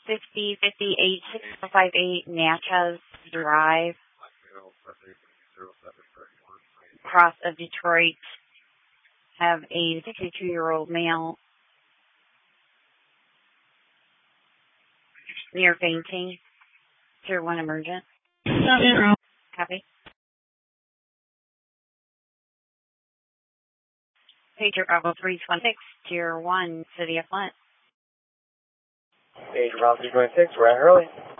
5050 8658 Natchez Drive, cross of Detroit. Have a 62-year-old male near fainting. Tier 1 emergent. Copy. Pager Bravo 326, Tier 1, City of Flint. Pager Bravo 326, we're at Hurley.